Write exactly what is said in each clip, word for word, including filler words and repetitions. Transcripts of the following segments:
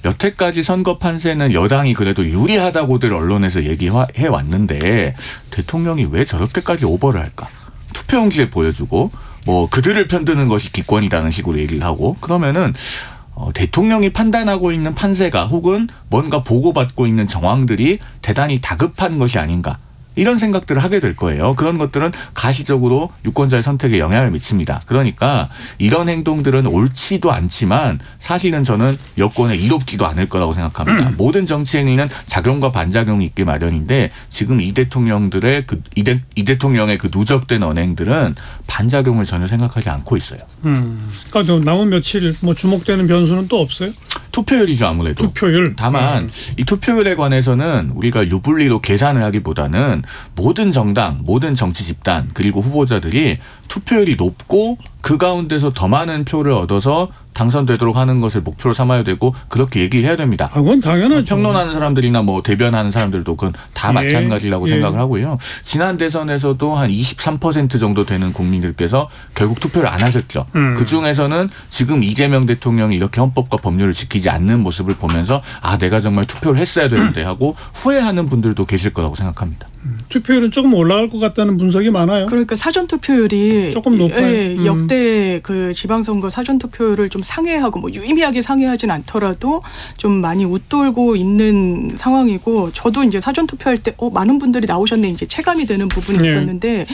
여태까지 선거 판세는 여당이 그래도 유리하다고들 언론에서 얘기해 왔는데 대통령이 왜 저렇게까지 오버를 할까? 투표용지에 보여주고 뭐 그들을 편드는 것이 기권이라는 식으로 얘기를 하고 그러면은 어, 대통령이 판단하고 있는 판세가 혹은 뭔가 보고받고 있는 정황들이 대단히 다급한 것이 아닌가. 이런 생각들을 하게 될 거예요. 그런 것들은 가시적으로 유권자의 선택에 영향을 미칩니다. 그러니까 이런 행동들은 옳지도 않지만 사실은 저는 여권에 이롭지도 않을 거라고 생각합니다. 음. 모든 정치 행위는 작용과 반작용이 있기 마련인데 지금 이 대통령들의 그 이 대, 이 대통령의 그 누적된 언행들은 반작용을 전혀 생각하지 않고 있어요. 음. 그러니까 남은 며칠 뭐 주목되는 변수는 또 없어요? 투표율이죠 아무래도. 투표율. 다만 음. 이 투표율에 관해서는 우리가 유불리로 계산을 하기보다는 모든 정당, 모든 정치 집단 그리고 후보자들이 투표율이 높고 그 가운데서 더 많은 표를 얻어서 당선되도록 하는 것을 목표로 삼아야 되고 그렇게 얘기를 해야 됩니다. 아, 그건 당연하죠. 평론하는 사람들이나 뭐 대변하는 사람들도 그건 다 예. 마찬가지라고 예. 생각을 하고요. 지난 대선에서도 한 이십삼 퍼센트 정도 되는 국민들께서 결국 투표를 안 하셨죠. 음. 그중에서는 지금 이재명 대통령이 이렇게 헌법과 법률을 지키지 않는 모습을 보면서 아 내가 정말 투표를 했어야 되는데 하고 후회하는 분들도 계실 거라고 생각합니다. 음. 투표율은 조금 올라갈 것 같다는 분석이 많아요. 그러니까 사전 투표율이 조금 높아요. 예, 음. 역대 그 지방선거 사전 투표율을 좀 상회하고 뭐 유의미하게 상회하진 않더라도 좀 많이 웃돌고 있는 상황이고 저도 이제 사전 투표할 때 어, 많은 분들이 나오셨네 이제 체감이 되는 부분이 네. 있었는데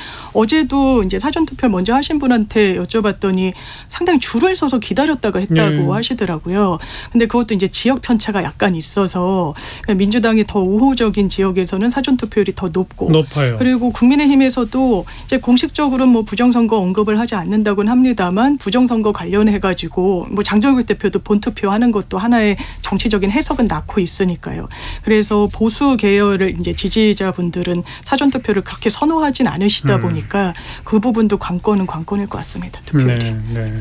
어제도 이제 사전 투표 먼저 하신 분한테 여쭤봤더니 상당히 줄을 서서 기다렸다가 했다고 네. 하시더라고요. 근데 그것도 이제 지역 편차가 약간 있어서 민주당이 더 우호적인 지역에서는 사전 투표율이 더 높고 높아요. 그리고 국민의힘에서도 이제 공식적으로는 뭐 부정선거 언급을 하지 않는다고는 합니다만 부정선거 관련해 가지고 뭐 장정국 대표도 본투표하는 것도 하나의 정치적인 해석은 낳고 있으니까요. 그래서 보수 계열을 이제 지지자분들은 사전 투표를 그렇게 선호하진 않으시다 음. 보니까 그 부분도 관건은 관건일 것 같습니다. 투표율이. 네, 네.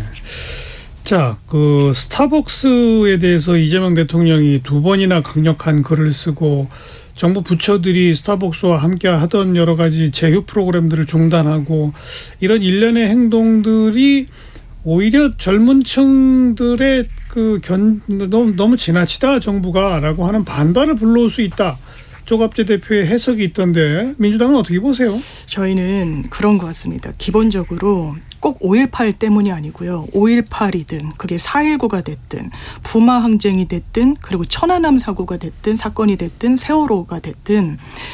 자, 그 스타벅스에 대해서 이재명 대통령이 두 번이나 강력한 글을 쓰고 정부 부처들이 스타벅스와 함께 하던 여러 가지 제휴 프로그램들을 중단하고 이런 일련의 행동들이 오히려 젊은 층들의 그 견, 너무, 너무 지나치다 정부가라고 하는 반발을 불러올 수 있다. 조갑재 대표의 해석이 있던데 민주당은 어떻게 보세요? 저희는 그런 것 같습니다. 기본적으로 꼭 오일팔 때문이 아니고요. 오일팔이든 그게 사일구가 됐든 부마 항쟁이 됐든 그리고 천안함 사고가 됐든 사건이 됐든 세월호가 됐든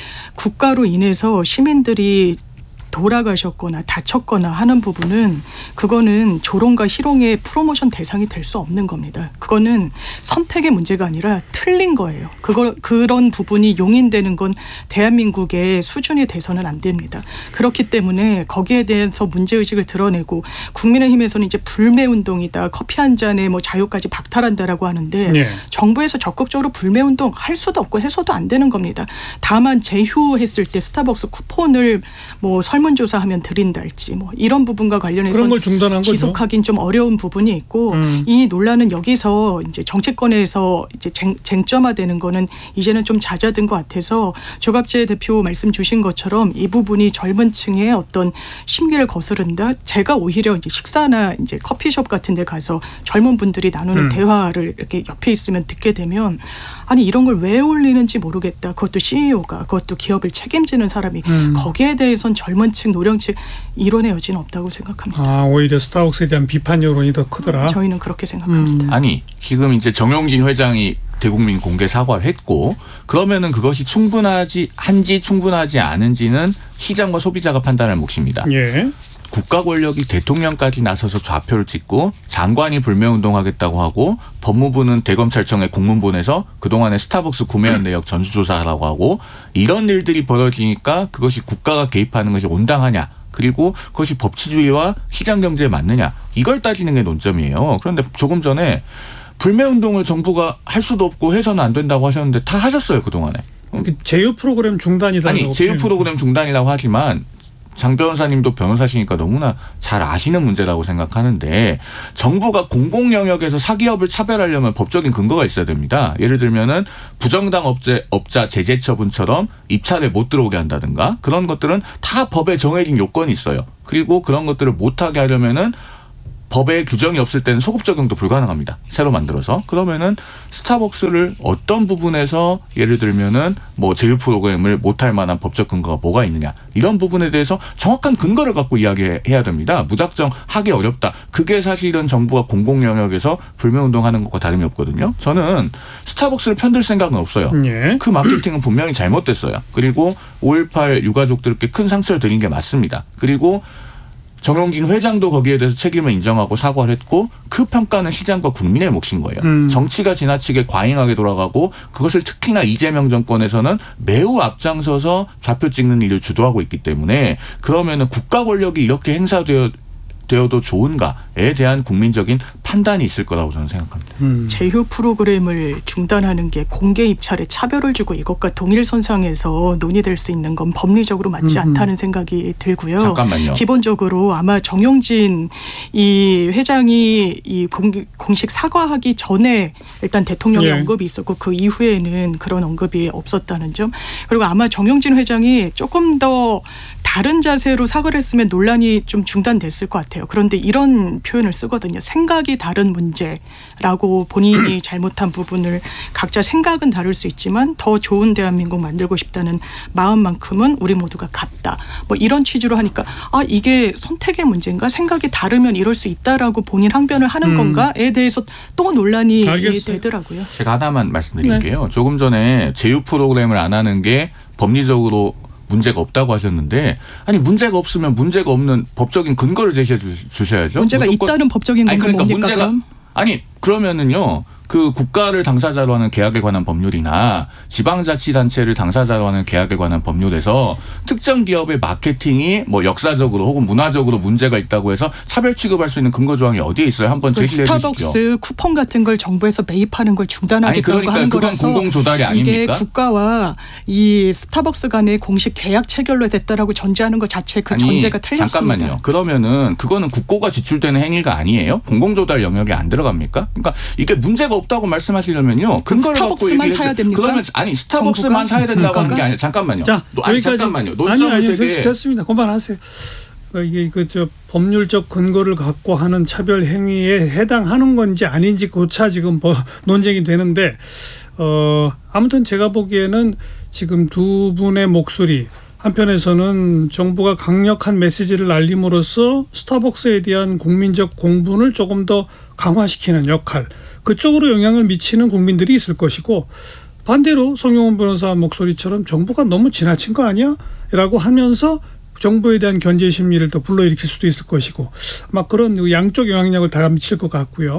국가로 인해서 시민들이 돌아가셨거나 다쳤거나 하는 부분은 그거는 조롱과 희롱의 프로모션 대상이 될 수 없는 겁니다. 그거는 선택의 문제가 아니라 틀린 거예요. 그거, 그런 부분이 용인되는 건 대한민국의 수준이 돼서는 안 됩니다. 그렇기 때문에 거기에 대해서 문제의식을 드러내고 국민의힘에서는 이제 불매운동이다. 커피 한 잔에 뭐 자유까지 박탈한다라고 하는데 네. 정부에서 적극적으로 불매운동 할 수도 없고 해서도 안 되는 겁니다. 다만 제휴했을 때 스타벅스 쿠폰을 뭐 설문조사하면 드린달지 뭐 이런 부분과 관련해서 그런 걸 중단한 지속하긴 거죠. 좀 어려운 부분이 있고 음. 이 논란은 여기서 이제 정치권에서 이제 쟁, 쟁점화되는 거는 이제는 좀 잦아든 것 같아서 조갑재 대표 말씀 주신 것처럼 이 부분이 젊은 층의 어떤 심기를 거스른다. 제가 오히려 이제 식사나 이제 커피숍 같은 데 가서 젊은 분들이 나누는 음. 대화를 이렇게 옆에 있으면 듣게 되면 아니 이런 걸 왜 올리는지 모르겠다. 그것도 씨이오가 그것도 기업을 책임지는 사람이 음. 거기에 대해선 젊은 층 노령층 이론의 여지는 없다고 생각합니다. 아 오히려 스타벅스에 대한 비판 여론이 더 크더라. 저희는 그렇게 생각합니다. 음. 아니 지금 이제 정용진 회장이 대국민 공개 사과를 했고 그러면은 그것이 충분하지 한지 충분하지 않은지는 시장과 소비자가 판단할 몫입니다. 예. 국가 권력이 대통령까지 나서서 좌표를 찍고 장관이 불매운동하겠다고 하고 법무부는 대검찰청에 공문 보내서 그동안에 스타벅스 구매한 내역 전수조사하라고 하고 이런 일들이 벌어지니까 그것이 국가가 개입하는 것이 온당하냐. 그리고 그것이 법치주의와 시장경제에 맞느냐. 이걸 따지는 게 논점이에요. 그런데 조금 전에 불매운동을 정부가 할 수도 없고 해서는 안 된다고 하셨는데 다 하셨어요. 그동안에. 제휴 프로그램 중단이라고. 아니 제휴 프로그램 중단이라고 하지만 장 변호사님도 변호사시니까 너무나 잘 아시는 문제라고 생각하는데 정부가 공공 영역에서 사기업을 차별하려면 법적인 근거가 있어야 됩니다. 예를 들면은 부정당 업체, 업자 제재 처분처럼 입찰에 못 들어오게 한다든가 그런 것들은 다 법에 정해진 요건이 있어요. 그리고 그런 것들을 못하게 하려면은 법에 규정이 없을 때는 소급 적용도 불가능합니다. 새로 만들어서. 그러면은 스타벅스를 어떤 부분에서 예를 들면은 뭐 제휴 프로그램을 못할 만한 법적 근거가 뭐가 있느냐. 이런 부분에 대해서 정확한 근거를 갖고 이야기해야 됩니다. 무작정 하기 어렵다. 그게 사실은 정부가 공공 영역에서 불매운동하는 것과 다름이 없거든요. 저는 스타벅스를 편들 생각은 없어요. 예. 그 마케팅은 분명히 잘못됐어요. 그리고 오일팔 유가족들께 큰 상처를 드린 게 맞습니다. 그리고 정용진 회장도 거기에 대해서 책임을 인정하고 사과를 했고 그 평가는 시장과 국민의 몫인 거예요. 음. 정치가 지나치게 과잉하게 돌아가고 그것을 특히나 이재명 정권에서는 매우 앞장서서 좌표 찍는 일을 주도하고 있기 때문에 그러면은 국가 권력이 이렇게 행사되어 되어도 좋은가에 대한 국민적인 판단이 있을 거라고 저는 생각합니다. 음. 제휴 프로그램을 중단하는 게 공개 입찰에 차별을 주고 이것과 동일선상에서 논의될 수 있는 건 법리적으로 맞지 음. 않다는 생각이 들고요. 잠깐만요. 기본적으로 아마 정용진 이 회장이 이 공, 공식 사과하기 전에 일단 대통령의 예. 언급이 있었고 그 이후에는 그런 언급이 없었다는 점. 그리고 아마 정용진 회장이 조금 더 다른 자세로 사과를 했으면 논란이 좀 중단됐을 것 같아요. 그런데 이런 표현을 쓰거든요. 생각이 다른 문제라고 본인이 잘못한 부분을 각자 생각은 다를 수 있지만 더 좋은 대한민국 만들고 싶다는 마음만큼은 우리 모두가 같다. 뭐 이런 취지로 하니까 아 이게 선택의 문제인가? 생각이 다르면 이럴 수 있다라고 본인 항변을 하는 음. 건가에 대해서 또 논란이 알겠어요. 되더라고요. 제가 하나만 말씀드릴게요. 네. 조금 전에 제휴 프로그램을 안 하는 게 법리적으로 문제가 없다고 하셨는데 아니 문제가 없으면 문제가 없는 법적인 근거를 제시해 주셔야죠. 문제가 무조건. 있다는 법적인 근거가 그러니까 뭡니까? 문제가 그럼? 아니 그러면은요. 그 국가를 당사자로 하는 계약에 관한 법률이나 지방자치단체를 당사자로 하는 계약에 관한 법률에서 특정 기업의 마케팅이 뭐 역사적으로 혹은 문화적으로 문제가 있다고 해서 차별 취급할 수 있는 근거 조항이 어디에 있어요? 한번 제시해 주시죠. 스타벅스 쿠폰 같은 걸 정부에서 매입하는 걸 중단하겠다고 그러니까 하는 그건 거라서 공공 조달이 아닙니까? 이게 국가와 이 스타벅스 간의 공식 계약 체결로 됐다라고 전제하는 것 자체 그 아니, 전제가 틀렸습니다. 잠깐만요. 그러면은 그거는 국고가 지출되는 행위가 아니에요? 공공 조달 영역에 안 들어갑니까? 그러니까 이게 문제가 없다고 말씀하시려면요. 근거를 갖고 스타벅스만 사야 됩니까? 그러면 아니 스타벅스만 사야 된다고 하는 게 아니라 잠깐만요. 자, 아니 잠깐만요. 논점을 아니, 아니, 되게 됐습니다. 그만하세요. 이게 그 저 법률적 근거를 갖고 하는 차별 행위에 해당하는 건지 아닌지 고차 지금 논쟁이 되는데 어 아무튼 제가 보기에는 지금 두 분의 목소리 한편에서는 정부가 강력한 메시지를 알림으로써 스타벅스에 대한 국민적 공분을 조금 더 강화시키는 역할 그쪽으로 영향을 미치는 국민들이 있을 것이고 반대로 송영훈 변호사 목소리처럼 정부가 너무 지나친 거 아니야? 라고 하면서 정부에 대한 견제 심리를 더 불러일으킬 수도 있을 것이고 아마 그런 양쪽 영향력을 다 미칠 것 같고요.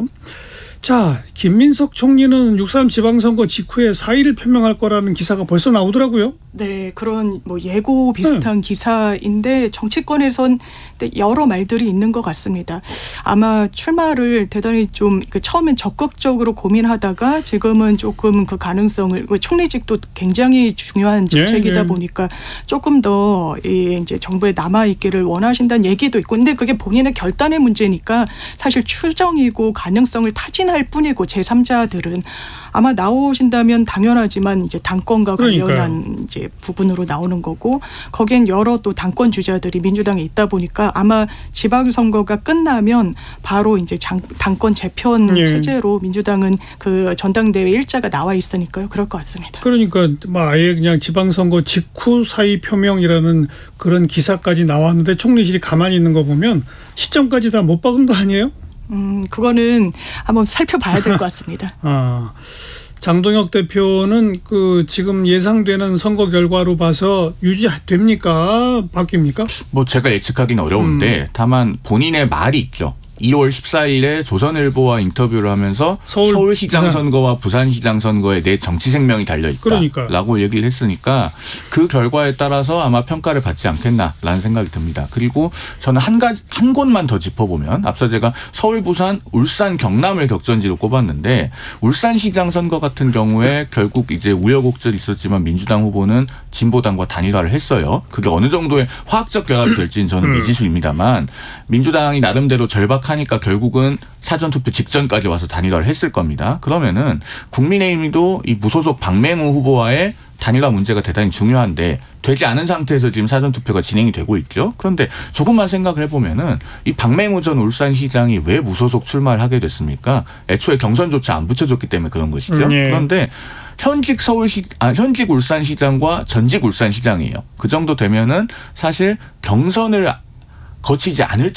자, 김민석 총리는 육삼 지방선거 직후에 사의를 표명할 거라는 기사가 벌써 나오더라고요. 네, 그런 뭐 예고 비슷한 네. 기사인데 정치권에선 여러 말들이 있는 것 같습니다. 아마 출마를 대단히 좀 처음엔 적극적으로 고민하다가 지금은 조금 그 가능성을 총리직도 굉장히 중요한 직책이다 예, 예. 보니까 조금 더 이제 정부에 남아 있기를 원하신다는 얘기도 있고, 근데 그게 본인의 결단의 문제니까 사실 추정이고 가능성을 타진할 뿐이고 제삼자들은 아마 나오신다면 당연하지만 이제 당권과 관련한 그러니까요. 이제 부분으로 나오는 거고 거기엔 여러 또 당권 주자들이 민주당에 있다 보니까 아마 지방선거가 끝나면 바로 이제 장, 당권 재편 예. 체제로 민주당은 그 전당대회 일자가 나와 있으니까요. 그럴 것 같습니다. 그러니까 뭐 아예 그냥 지방선거 직후 사의 표명이라는 그런 기사까지 나왔는데 총리실이 가만히 있는 거 보면 시점까지 다 못 박은 거 아니에요? 음, 그거는 한번 살펴봐야 될 것 같습니다. 아, 장동혁 대표는 그 지금 예상되는 선거 결과로 봐서 유지됩니까? 바뀝니까? 뭐 제가 예측하기는 어려운데 음. 다만 본인의 말이 있죠. 이월 십사일에 조선일보와 인터뷰를 하면서 서울, 서울시장 부산. 선거와 부산시장 선거에 내 정치 생명이 달려있다라고 얘기를 했으니까 그 결과에 따라서 아마 평가를 받지 않겠나라는 생각이 듭니다. 그리고 저는 한 가지 한 곳만 더 짚어보면 앞서 제가 서울, 부산, 울산, 경남을 격전지로 꼽았는데 울산시장 선거 같은 경우에 결국 이제 우여곡절이 있었지만 민주당 후보는 진보당과 단일화를 했어요. 그게 어느 정도의 화학적 결합이 될지는 저는 미지수입니다만 민주당이 나름대로 절박 하니까 결국은 사전투표 직전까지 와서 단일화를 했을 겁니다. 그러면은 국민의힘도 이 무소속 박맹우 후보와의 단일화 문제가 대단히 중요한데 되지 않은 상태에서 지금 사전투표가 진행이 되고 있죠. 그런데 조금만 생각을 해보면은 이 박맹우 전 울산시장이 왜 무소속 출마를 하게 됐습니까? 애초에 경선조차 안 붙여줬기 때문에 그런 것이죠. 음, 예. 그런데 현직 서울시, 아, 현직 울산시장과 전직 울산시장이에요. 그 정도 되면은 사실 경선을 거치지 않을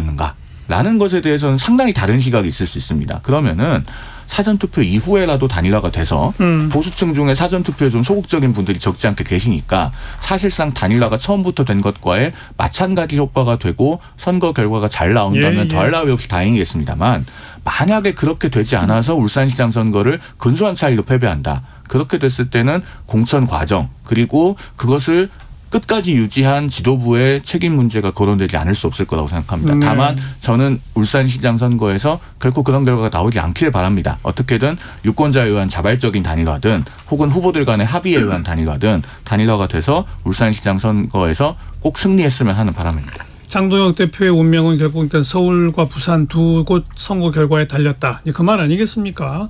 정도였는가라는 것에 대해서는 상당히 다른 시각이 있을 수 있습니다. 그러면은 사전투표 이후에라도 단일화가 돼서 음. 보수층 중에 사전투표에 좀 소극적인 분들이 적지 않게 계시니까 사실상 단일화가 처음부터 된 것과의 마찬가지 효과가 되고 선거 결과가 잘 나온다면 예, 예. 더할 나위 없이 다행이겠습니다만 만약에 그렇게 되지 않아서 울산시장 선거를 근소한 차이로 패배한다. 그렇게 됐을 때는 공천 과정 그리고 그것을 끝까지 유지한 지도부의 책임 문제가 거론되지 않을 수 없을 거라고 생각합니다. 네. 다만 저는 울산시장 선거에서 결코 그런 결과가 나오지 않기를 바랍니다. 어떻게든 유권자에 의한 자발적인 단일화든 혹은 후보들 간의 합의에 의한 단일화든 단일화가 돼서 울산시장 선거에서 꼭 승리했으면 하는 바람입니다. 장동혁 대표의 운명은 결국 일단 서울과 부산 두 곳 선거 결과에 달렸다. 그 말 아니겠습니까?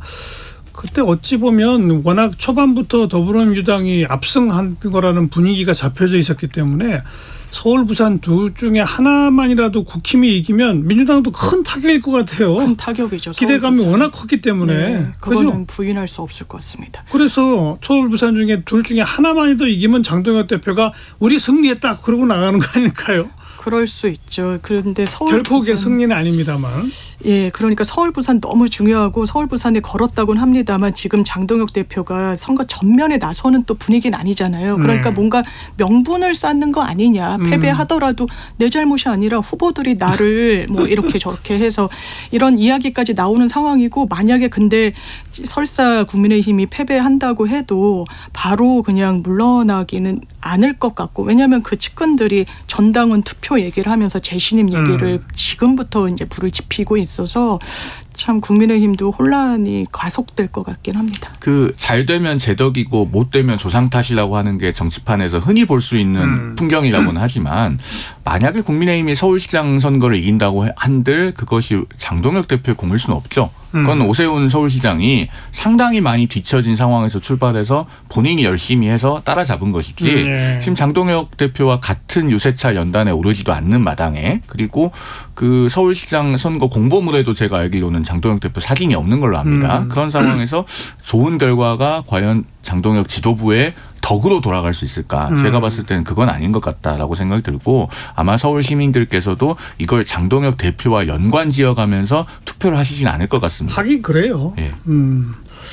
그때 어찌 보면 워낙 초반부터 더불어민주당이 압승한 거라는 분위기가 잡혀져 있었기 때문에 서울, 부산 둘 중에 하나만이라도 국힘이 이기면 민주당도 큰 타격일 것 같아요. 큰 타격이죠. 기대감이 부산. 워낙 컸기 때문에. 네, 그거는 그렇죠? 부인할 수 없을 것 같습니다. 그래서 서울, 부산 중에 둘 중에 하나만이라도 이기면 장동혁 대표가 우리 승리했다 그러고 나가는 거 아닐까요? 그럴 수 있죠. 그런데 서울 결코 그게 부산, 승리는 아닙니다만. 예, 그러니까 서울 부산 너무 중요하고 서울 부산에 걸었다고는 합니다만 지금 장동혁 대표가 선거 전면에 나서는 또 분위기는 아니잖아요. 그러니까 네. 뭔가 명분을 쌓는 거 아니냐. 패배하더라도 내 잘못이 아니라 후보들이 나를 뭐 이렇게 저렇게 해서 이런 이야기까지 나오는 상황이고 만약에 근데 설사 국민의힘이 패배한다고 해도 바로 그냥 물러나기는 않을 것 같고 왜냐하면 그 측근들이 전당원 투표 얘기를 하면서 재신임 얘기를 음. 지금부터 이제 불을 지피고 있어서 참 국민의힘도 혼란이 가속될 것 같긴 합니다. 그 잘 되면 제덕이고 못 되면 조상 탓이라고 하는 게 정치판에서 흔히 볼 수 있는 음. 풍경이라고는 음. 하지만 만약에 국민의힘이 서울시장 선거를 이긴다고 한들 그것이 장동혁 대표의 공일 수는 없죠. 그건 음. 오세훈 서울시장이 상당히 많이 뒤처진 상황에서 출발해서 본인이 열심히 해서 따라잡은 것이지 음, 예. 지금 장동혁 대표와 같은 유세차 연단에 오르지도 않는 마당에 그리고 그 서울시장 선거 공보물에도 제가 알기로는 장동혁 대표 사진이 없는 걸로 압니다. 음. 그런 상황에서 좋은 결과가 과연 장동혁 지도부의 덕으로 돌아갈 수 있을까? 음. 제가 봤을 때는 그건 아닌 것 같다라고 생각이 들고 아마 서울 시민들께서도 이걸 장동혁 대표와 연관지어가면서 투표를 하시진 않을 것 같습니다. 하긴 그래요. 예. 음.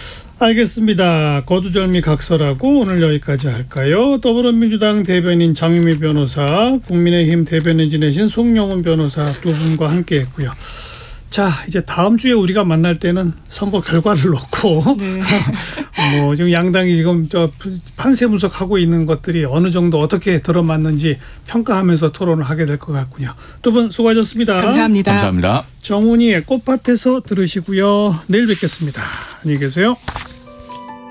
알겠습니다. 거두절미 각설하고 오늘 여기까지 할까요? 더불어민주당 대변인 장유미 변호사, 국민의힘 대변인 지내신 송영훈 변호사 두 분과 함께했고요. 자, 이제 다음 주에 우리가 만날 때는 선거 결과를 놓고 네. 뭐 지금 양당이 지금 저 판세 분석하고 있는 것들이 어느 정도 어떻게 들어맞는지 평가하면서 토론을 하게 될 것 같군요. 두 분 수고하셨습니다. 감사합니다. 감사합니다. 정훈이의 꽃밭에서 들으시고요. 내일 뵙겠습니다. 안녕히 계세요.